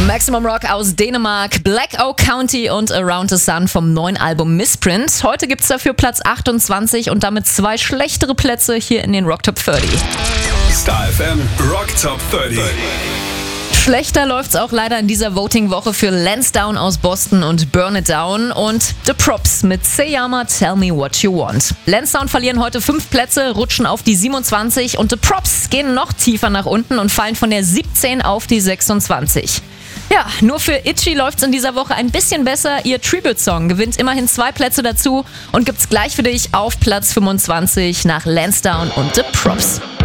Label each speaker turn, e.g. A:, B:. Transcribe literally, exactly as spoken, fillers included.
A: Maximum Rock aus Dänemark, Black Oak County und Around the Sun vom neuen Album Misprint. Heute gibt's dafür Platz achtundzwanzig und damit zwei schlechtere Plätze hier in den Rock Top dreißig.
B: Star F M Rock Top dreißig.
A: Schlechter läuft's auch leider in dieser Voting-Woche für Lansdowne aus Boston und Burn It Down und The Props mit Seyama Tell Me What You Want. Lansdowne verlieren heute fünf Plätze, rutschen auf die siebenundzwanzig und The Props gehen noch tiefer nach unten und fallen von der siebzehn auf die sechsundzwanzig. Ja, nur für Itchy läuft's in dieser Woche ein bisschen besser. Ihr Tribute-Song gewinnt immerhin zwei Plätze dazu und gibt's gleich für dich auf Platz fünfundzwanzig nach Lansdowne und The Props.